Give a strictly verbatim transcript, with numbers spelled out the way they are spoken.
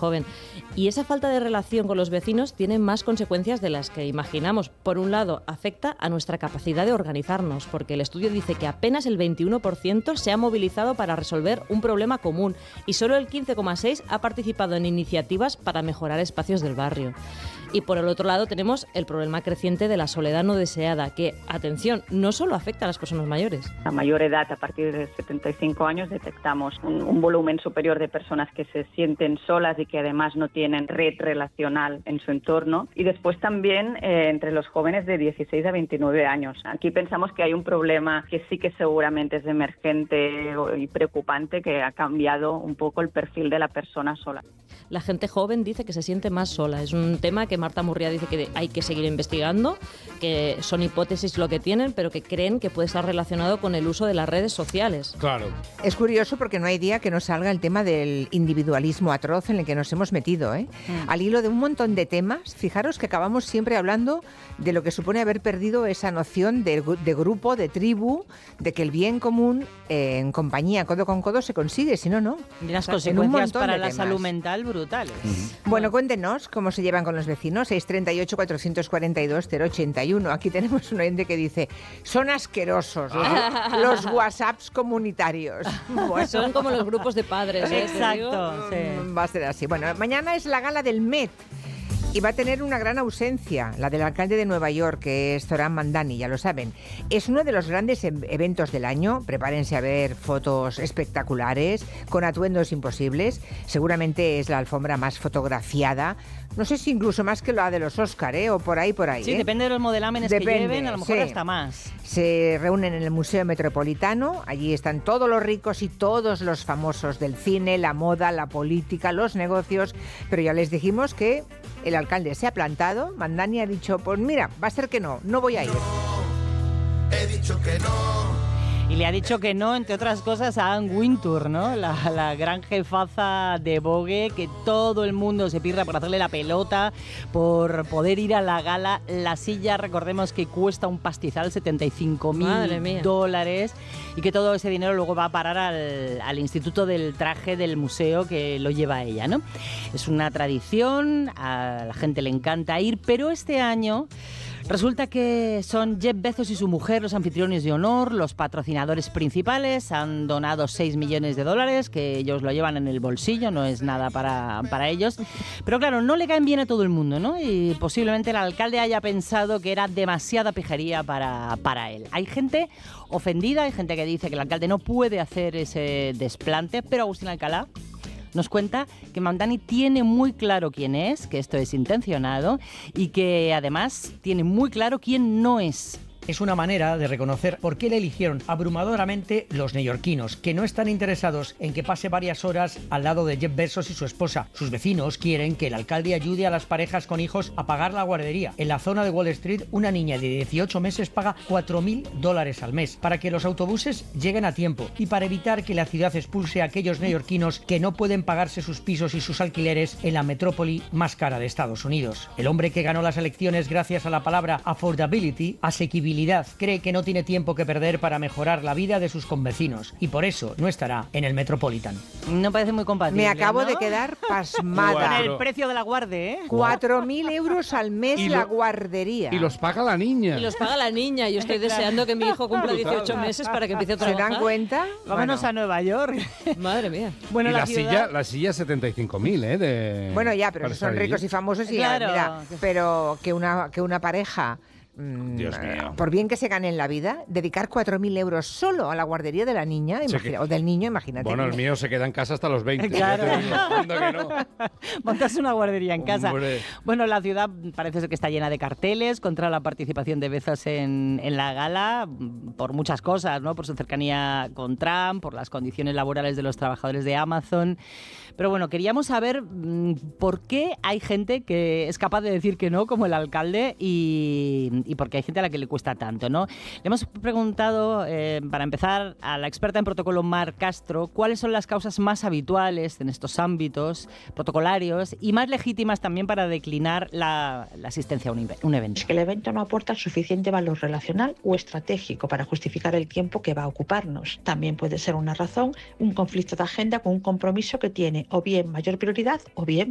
joven. Y esa falta de relación con los vecinos tiene más consecuencias de las que imaginamos. Por un lado, afecta a nuestra capacidad de organizarnos, porque el estudio dice que apenas el veintiuno por ciento se ha movilizado para resolver un problema común y solo el quince coma seis por ciento ha participado en iniciativas para mejorar espacios del barrio. Y por el otro lado tenemos el problema creciente de la soledad no deseada, que, atención, no solo afecta a las personas mayores. A mayor edad, a partir de setenta y cinco años, detectamos un, un volumen superior de personas que se sienten solas y que además no tienen red relacional en su entorno. Y después también eh, entre los jóvenes de dieciséis a veintinueve años. Aquí pensamos que hay un problema que sí que seguramente es emergente y preocupante, que ha cambiado un poco el perfil de la persona sola. La gente joven dice que se siente más sola. Es un tema que Marta Murriá dice que hay que seguir investigando, que son hipótesis lo que tienen, pero que creen que puede estar relacionado con el uso de las redes sociales. Claro. Es curioso porque no hay día que no salga el tema del individualismo atroz en el que nos hemos metido, ¿eh? Mm. Al hilo de un montón de temas, fijaros que acabamos siempre hablando de lo que supone haber perdido esa noción de, de grupo, de tribu, de que el bien común eh, en compañía, codo con codo, se consigue, si no, no. Y las o sea, consecuencias para la temas. salud mental brutales. Uh-huh. Bueno, cuéntenos cómo se llevan con los vecinos. seis treinta y ocho, cuatrocientos cuarenta y dos, cero ochenta y uno. Aquí tenemos un oyente que dice: son asquerosos los, los WhatsApps comunitarios. Bueno. Son como los grupos de padres, ¿eh? Exacto. Sí. Va a ser así. Bueno, mañana es la gala del Met y va a tener una gran ausencia, la del alcalde de Nueva York, que es Zohran Mamdani, ya lo saben. Es uno de los grandes eventos del año. Prepárense a ver fotos espectaculares, con atuendos imposibles. Seguramente es la alfombra más fotografiada. No sé si incluso más que la de los Oscar, ¿eh? O por ahí, por ahí. Sí, ¿eh? depende de los modelámenes depende, que lleven, a lo mejor sí. hasta más. Se reúnen en el Museo Metropolitano. Allí están todos los ricos y todos los famosos del cine, la moda, la política, los negocios. Pero ya les dijimos que el alcalde se ha plantado. Mamdani ha dicho, pues mira, va a ser que no, no voy a ir. No, he dicho que no. Y le ha dicho que no, entre otras cosas, a Anne Wintour, ¿no? La, la gran jefaza de Vogue, que todo el mundo se pirra por hacerle la pelota, por poder ir a la gala. La silla, recordemos que cuesta un pastizal, setenta y cinco mil dólares, y que todo ese dinero luego va a parar al, al Instituto del Traje del museo que lo lleva ella, ¿no? Es una tradición, a la gente le encanta ir, pero este año resulta que son Jeff Bezos y su mujer los anfitriones de honor, los patrocinadores principales. Han donado seis millones de dólares, que ellos lo llevan en el bolsillo, no es nada para, para ellos. Pero claro, no le caen bien a todo el mundo, ¿no? Y posiblemente el alcalde haya pensado que era demasiada pijería para, para él. Hay gente ofendida, hay gente que dice que el alcalde no puede hacer ese desplante, pero Agustín Alcalá nos cuenta que Mamdani tiene muy claro quién es, que esto es intencionado y que además tiene muy claro quién no es. Es una manera de reconocer por qué le eligieron abrumadoramente los neoyorquinos, que no están interesados en que pase varias horas al lado de Jeff Bezos y su esposa. Sus vecinos quieren que el alcalde ayude a las parejas con hijos a pagar la guardería. En la zona de Wall Street, una niña de dieciocho meses paga cuatro mil dólares al mes para que los autobuses lleguen a tiempo y para evitar que la ciudad expulse a aquellos neoyorquinos que no pueden pagarse sus pisos y sus alquileres en la metrópoli más cara de Estados Unidos. El hombre que ganó las elecciones gracias a la palabra affordability, asequibilidad, cree que no tiene tiempo que perder para mejorar la vida de sus convecinos y por eso no estará en el Metropolitan. No parece muy compatible. Me acabo ¿no? de quedar pasmada. Con el precio de la guardia, ¿eh? Cuatro mil euros al mes y la lo, guardería. Y los paga la niña. Y los paga la niña. Yo estoy deseando que mi hijo cumpla dieciocho meses para que empiece a trabajar. ¿Se dan cuenta? Vámonos bueno. a Nueva York. Madre mía. Bueno, y la, la ciudad... silla, la silla setenta y cinco mil, ¿eh? De... Bueno, ya, pero son ricos y famosos y claro. ya, mira, pero que una, que una pareja... Dios mío. Por bien que se gane en la vida, dedicar cuatro mil euros solo a la guardería de la niña imagina, que... o del niño, imagínate. Bueno, el mío se queda en casa hasta los veinte. Claro. Que no. Montarse una guardería en casa. Hombre. Bueno, la ciudad parece ser que está llena de carteles contra la participación de Bezos en, en la gala, por muchas cosas, ¿no? Por su cercanía con Trump, por las condiciones laborales de los trabajadores de Amazon. Pero bueno, queríamos saber mmm, por qué hay gente que es capaz de decir que no, como el alcalde, y, y por qué hay gente a la que le cuesta tanto, ¿no? Le hemos preguntado, eh, para empezar, a la experta en protocolo Mar Castro, cuáles son las causas más habituales en estos ámbitos protocolarios y más legítimas también para declinar la, la asistencia a un, un evento. Es que el evento no aporta suficiente valor relacional o estratégico para justificar el tiempo que va a ocuparnos. También puede ser una razón un conflicto de agenda con un compromiso que tiene o bien mayor prioridad o bien